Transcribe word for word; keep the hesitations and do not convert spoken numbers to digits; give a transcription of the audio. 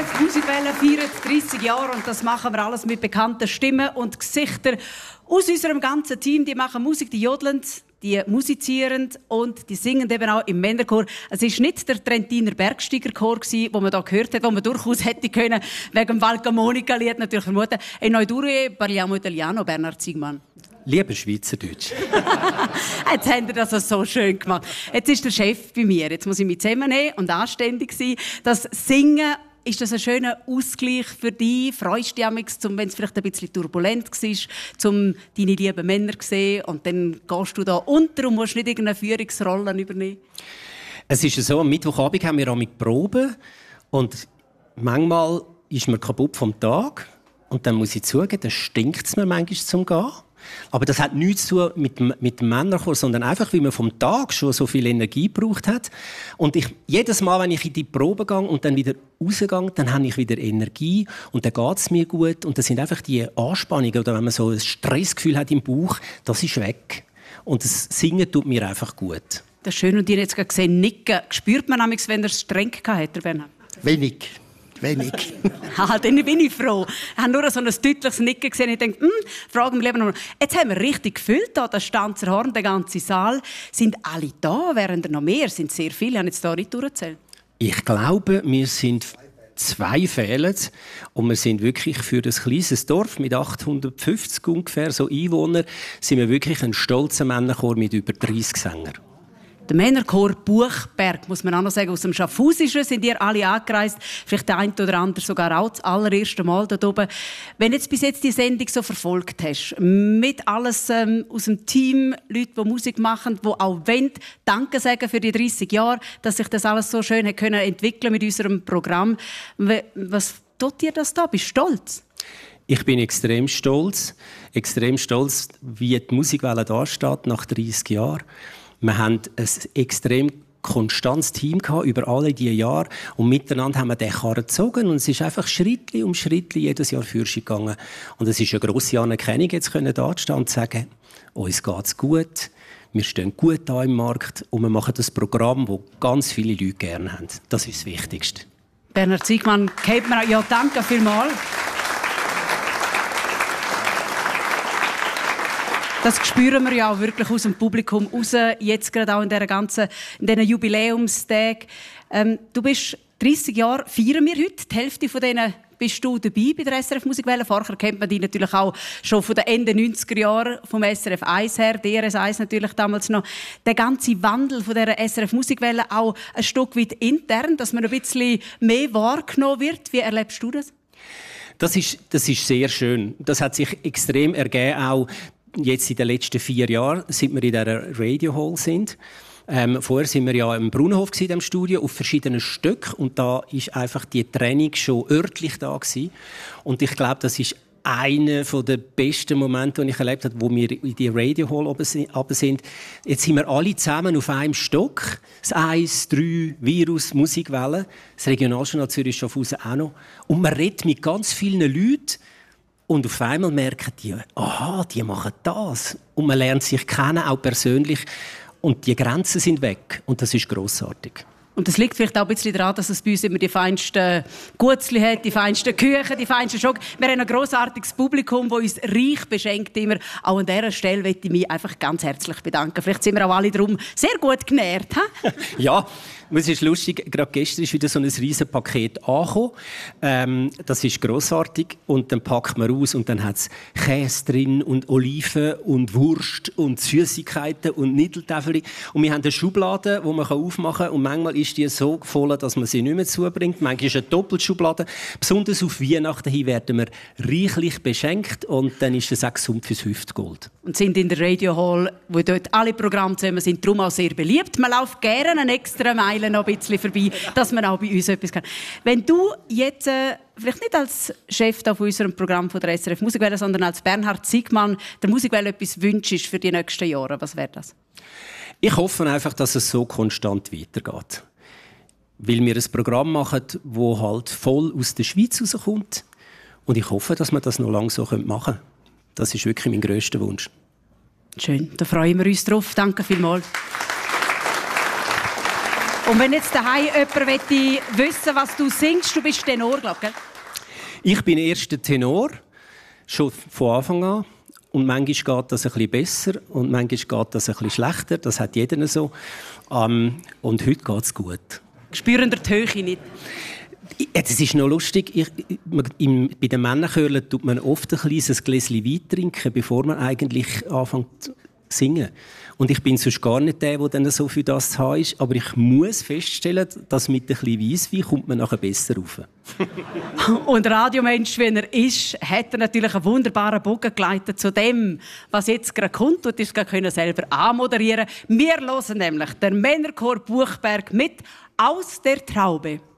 F Musikwelle feiert dreissig Jahre und das machen wir alles mit bekannten Stimmen und Gesichtern aus unserem ganzen Team. Die machen Musik, die jodeln, die musizieren und die singen eben auch im Männerchor. Es war nicht der Trentiner Bergsteigerchor, den man hier gehört hat, den man durchaus hätte können, wegen dem Valcamonica-Lied natürlich vermuten. E noi due parliamo italiano, Bernhard Siegmann. Lieber Schweizerdeutsch. Jetzt habt ihr das so schön gemacht. Jetzt ist der Chef bei mir. Jetzt muss ich mich zusammennehmen und anständig sein. Das Singen, ist das ein schöner Ausgleich für dich? Freust du dich manchmal, wenn es vielleicht ein bisschen turbulent war, um deine lieben Männer zu sehen und dann gehst du da unter und musst nicht irgendeine Führungsrolle übernehmen? Es ist so, am Mittwochabend haben wir auch mit Proben und manchmal ist man kaputt vom Tag und dann muss ich zugeben, dann stinkt es mir manchmal zum Gehen. Aber das hat nichts zu tun mit, mit dem Männerchor, sondern einfach, weil man vom Tag schon so viel Energie gebraucht hat. Und ich, jedes Mal, wenn ich in die Probe gehe und dann wieder rausgehe, dann habe ich wieder Energie und dann geht es mir gut. Und das sind einfach die Anspannungen, oder wenn man so ein Stressgefühl hat im Bauch, das ist weg. Und das Singen tut mir einfach gut. Das ist schön. Und ihr jetzt gerade gesehen, nicken. Spürt man nämlich, wenn er es streng hatte, Bernhard? Wenig. Wenig. Ah, dann bin ich froh. Ich habe nur so ein deutliches Nicken gesehen. Ich dachte, hm, fragen wir lieber noch. Jetzt haben wir richtig gefüllt, da, das Stanzerhorn, der ganze Saal. Sind alle da? Wären da noch mehr? Sind sehr viele? Ich habe jetzt hier nicht durchgezählt. Ich glaube, wir sind zwei fehlen. Und wir sind wirklich für ein kleines Dorf mit achthundertfünfzig ungefähr so Einwohnern, sind wir wirklich ein stolzer Männerchor mit über dreissig Sängern. Der Männerchor Buchberg, muss man auch noch sagen, aus dem Schaffhausischen sind ihr alle angereist. Vielleicht der eine oder andere sogar auch das allererste Mal dort oben. Wenn du jetzt bis jetzt die Sendung so verfolgt hast, mit alles ähm, aus dem Team, Leute, die Musik machen, die auch wollen, Danke sagen für die dreissig Jahre, dass sich das alles so schön hat können entwickeln mit unserem Programm. Was tut dir das da? Bist du stolz? Ich bin extrem stolz, extrem stolz, wie die Musikwelle da steht nach dreissig Jahren. Wir haben ein extrem konstantes Team gehabt, über alle diese Jahre. Und miteinander haben wir den Karren gezogen. Und es ist einfach Schritt um Schritt jedes Jahr fürst gegangen. Und es ist eine grosse Anerkennung, jetzt können da stehen und sagen, uns geht's gut, wir stehen gut da im Markt und wir machen das Programm, das ganz viele Leute gerne haben. Das ist das Wichtigste. Bernhard Siegmann, ja, danke vielmals. Das spüren wir ja auch wirklich aus dem Publikum raus, jetzt gerade auch in dieser ganzen, in diesen Jubiläumstagen. Ähm, du bist dreissig Jahre, feiern wir heute. Die Hälfte von denen bist du dabei bei der S R F Musikwelle. Vorher kennt man dich natürlich auch schon von den Ende neunziger Jahren vom S R F eins her, D R S eins natürlich damals noch. Der ganze Wandel von dieser S R F Musikwelle auch ein Stück weit intern, dass man ein bisschen mehr wahrgenommen wird. Wie erlebst du das? Das ist, das ist sehr schön. Das hat sich extrem ergeben, auch jetzt in den letzten vier Jahren, seit wir in dieser Radio Hall sind. Ähm, vorher sind wir ja im Brunnenhof gewesen, im Studio, auf verschiedenen Stöcken. Und da ist einfach die Trennung schon örtlich da gewesen. Und ich glaube, das ist einer der besten Momente, die ich erlebt habe, wo wir in die Radio Hall oben sind. Jetzt sind wir alle zusammen auf einem Stock. Das eins, drei, Virus, Musikwelle. Das Regionaljournal Zürich Schaffhausen auch noch. Und man redet mit ganz vielen Leuten. Und auf einmal merken die, aha, die machen das. Und man lernt sich kennen, auch persönlich. Und die Grenzen sind weg. Und das ist grossartig. Und das liegt vielleicht auch ein bisschen daran, dass es bei uns immer die feinsten Gutzli hat, die feinsten Küchen, die feinsten Schock. Wir haben ein grossartiges Publikum, das uns reich beschenkt immer. Auch an dieser Stelle möchte ich mich einfach ganz herzlich bedanken. Vielleicht sind wir auch alle darum sehr gut genährt. Ja, es ist lustig, gerade gestern ist wieder so ein riesen Paket angekommen. Ähm, das ist grossartig. Und dann packt man aus und dann hat es Käse drin und Oliven und Wurst und Süßigkeiten und Nideltäfeli. Und wir haben eine Schublade, die man aufmachen kann. Und manchmal ist die so voll, dass man sie nicht mehr zubringt. Manchmal ist eine Doppelschublade. Besonders auf Weihnachten hin werden wir reichlich beschenkt. Und dann ist es auch gesund fürs Hüftgold. Und sind in der Radio Hall, wo dort alle Programme zusammen sind, darum auch sehr beliebt. Man läuft gerne eine extra Meile noch ein bisschen vorbei, dass man auch bei uns etwas kann. Wenn du jetzt, äh, vielleicht nicht als Chef da von unserem Programm von der S R F Musikwelle, sondern als Bernhard Siegmann der Musikwelle etwas wünschst für die nächsten Jahre, was wäre das? Ich hoffe einfach, dass es so konstant weitergeht. Weil wir ein Programm machen, das halt voll aus der Schweiz rauskommt. Und ich hoffe, dass wir das noch lange so machen können. Das ist wirklich mein grösster Wunsch. Schön, da freuen wir uns drauf. Danke vielmals. Und wenn jetzt daheim jemand wissen möchte, was du singst, du bist Tenor, glaube ich, gell? Ich bin erster Tenor, schon von Anfang an. Und manchmal geht das ein bisschen besser und manchmal geht das ein bisschen schlechter. Das hat jeder so. Um, und heute geht es gut. Spüren die Höhe nicht? Ja, das ist noch lustig. Ich, im, bei den Männerchören tut man oft ein kleines Gläschen Wein trinken, bevor man eigentlich anfängt zu singen. Und ich bin sonst gar nicht der, der dann so für das zu haben ist. Aber ich muss feststellen, dass mit ein bisschen Weisswein kommt man nachher besser rauf. Und Radiomensch, wenn er ist, hat er natürlich einen wunderbaren Bogen geleitet zu dem, was jetzt gerade kommt. Und das können selber anmoderieren. Wir hören nämlich den Männerchor Buchberg mit «Aus der Traube».